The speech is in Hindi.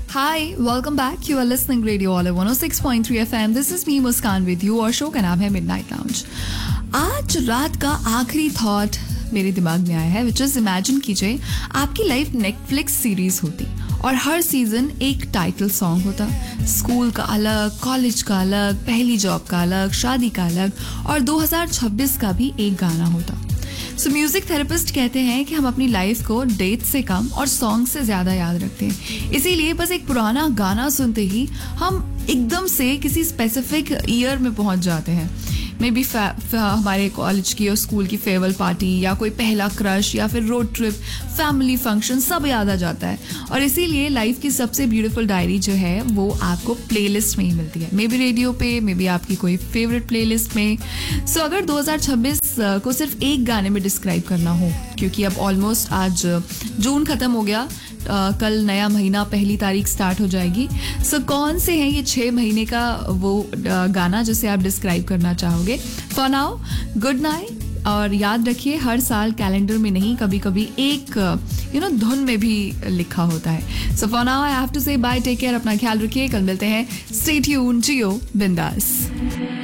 Hi, welcome back. You are listening Radio Olive 106.3 FM. This is me Muskan with you और शो का नाम है Midnight Lounge. आज रात का आखिरी थॉट मेरे दिमाग में आया है, which is इमेजिन कीजिए आपकी लाइफ नेटफ्लिक्स सीरीज होती और हर सीजन एक टाइटल सॉन्ग होता. स्कूल का अलग, कॉलेज का अलग, पहली जॉब का अलग, शादी का अलग और 2026 का भी एक गाना होता. सो म्यूजिक थेरेपिस्ट कहते हैं कि हम अपनी लाइफ को डेट से कम और सॉन्ग से ज्यादा याद रखते हैं. इसीलिए बस एक पुराना गाना सुनते ही हम एकदम से किसी स्पेसिफिक ईयर में पहुंच जाते हैं. मे बी हमारे कॉलेज की और स्कूल की फेयरवेल पार्टी या कोई पहला क्रश या फिर रोड ट्रिप, फैमिली फंक्शन, सब याद आ जाता है. और इसीलिए लाइफ की सबसे ब्यूटीफुल डायरी जो है वो आपको प्लेलिस्ट में ही मिलती है. मे बी रेडियो पे, मे बी आपकी कोई फेवरेट प्लेलिस्ट में. सो अगर 2026 को सिर्फ एक गाने में डिस्क्राइब करना हो, क्योंकि अब ऑलमोस्ट आज जून खत्म हो गया, कल नया महीना 1 तारीख स्टार्ट हो जाएगी. सो कौन से हैं ये 6 महीने का वो गाना जिसे आप डिस्क्राइब करना चाहोगे? फॉर नाउ गुड नाइट, और याद रखिए हर साल कैलेंडर में नहीं, कभी कभी एक धुन में भी लिखा होता है. So for now I have to से बाय, टेक केयर, अपना ख्याल रखिए, कल मिलते हैं. स्टे ट्यून्ड, जियो बिंदास.